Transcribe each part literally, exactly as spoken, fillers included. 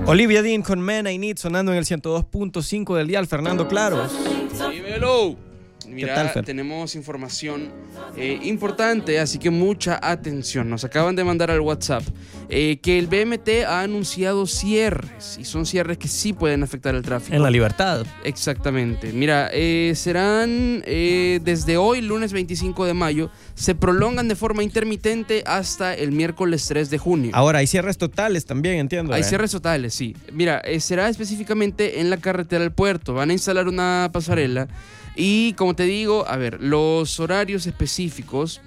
Olivia Dean con Man I Need sonando en el ciento dos punto cinco del dial. Fernando Claros. Dímelo. Mira, ¿Qué tal, Fer? tenemos información eh, importante, así que mucha atención. Nos acaban de mandar al WhatsApp eh, que el B M T ha anunciado cierres, y son cierres que sí pueden afectar el tráfico. En la Libertad. Exactamente. Mira, eh, serán eh, desde hoy, lunes veinticinco de mayo, se prolongan de forma intermitente hasta el miércoles tres de junio. Ahora, hay cierres totales también, entiendo. Hay ¿eh? cierres totales, sí. Mira, eh, será específicamente en la carretera al puerto. Van a instalar una pasarela. Y como te digo, a ver, los horarios específicos,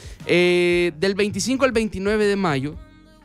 eh, del veinticinco al veintinueve de mayo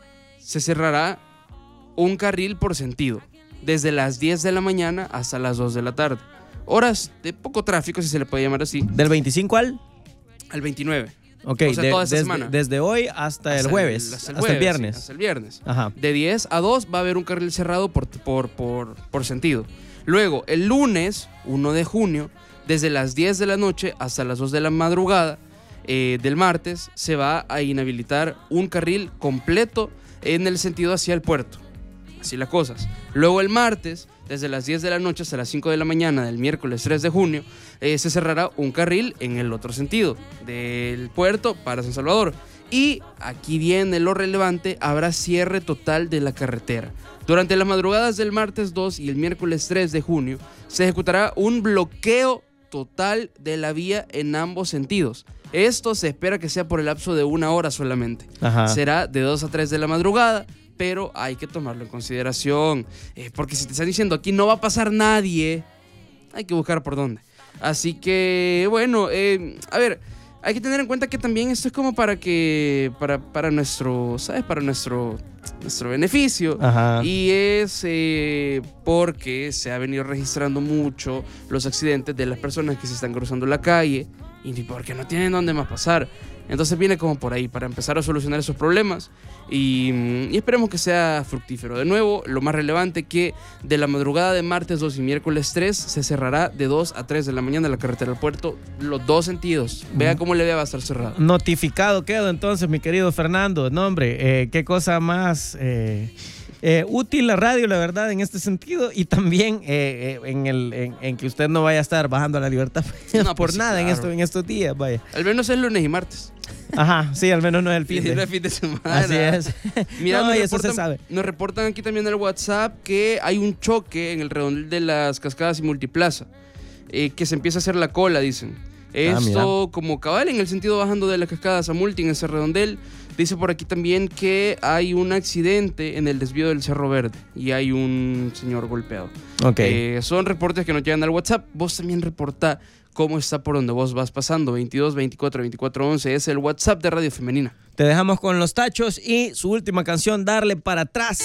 se cerrará un carril por sentido, desde las diez de la mañana hasta las dos de la tarde. Horas de poco tráfico, si se le puede llamar así. ¿Del veinticinco al? Al veintinueve. Ok, o sea, de, toda esta desde, semana. Desde hoy hasta, hasta el jueves, el, hasta, el, hasta jueves, el viernes. Sí, hasta el viernes. Ajá. De diez a dos va a haber un carril cerrado por, por, por, por sentido. Luego, el lunes, uno de junio, desde las diez de la noche hasta las dos de la madrugada eh, del martes, se va a inhabilitar un carril completo en el sentido hacia el puerto. Así las cosas. Luego el martes, desde las diez de la noche hasta las cinco de la mañana del miércoles tres de junio, eh, se cerrará un carril en el otro sentido, del puerto para San Salvador. Y aquí viene lo relevante, habrá cierre total de la carretera. Durante las madrugadas del martes dos y el miércoles tres de junio, se ejecutará un bloqueo total de la vía en ambos sentidos. Esto se espera que sea por el lapso de una hora solamente. Ajá. Será de dos a tres de la madrugada, pero hay que tomarlo en consideración. Eh, porque si te están diciendo aquí no va a pasar nadie, hay que buscar por dónde. Así que, bueno, eh, a ver, hay que tener en cuenta que también esto es como para que, para, para nuestro, ¿sabes? Para nuestro, nuestro beneficio. Ajá. Y es eh, porque se ha venido registrando mucho los accidentes de las personas que se están cruzando la calle y porque no tienen dónde más pasar. Entonces viene como por ahí, para empezar a solucionar esos problemas y, y esperemos que sea fructífero. De nuevo, lo más relevante que de la madrugada de martes dos y miércoles tres se cerrará de dos a tres de la mañana la carretera al puerto, los dos sentidos. Vea cómo le vea, va a estar cerrado. Notificado quedo entonces, mi querido Fernando. No, hombre, eh, qué cosa más eh, eh, útil la radio, la verdad, en este sentido. Y también eh, eh, en, el, en, en que usted no vaya a estar bajando a la Libertad No, por pues sí, nada claro. en, esto, en estos días, vaya. Al menos es lunes y martes. Ajá, sí, al menos no es el fin Sí, de, no es fin de semana. Así es. Mira, No, nos, y eso reportan, se sabe. nos reportan aquí también en el WhatsApp que hay un choque en el redondel de las Cascadas y Multiplaza, eh, que se empieza a hacer la cola, dicen. Esto mira. como cabal en el sentido bajando de las Cascadas a Multi en ese redondel. Dice por aquí también que hay un accidente en el desvío del Cerro Verde y hay un señor golpeado. Ok. Eh, son reportes que nos llegan al WhatsApp. Vos también reportá cómo está por donde vos vas pasando. veintidós, veinticuatro, veinticuatro, once es el WhatsApp de Radio Femenina. Te dejamos con los tachos y su última canción, Darle para atrás,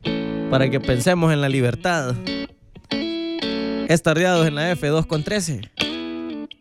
para que pensemos en la libertad. Estardeados en la F dos con trece.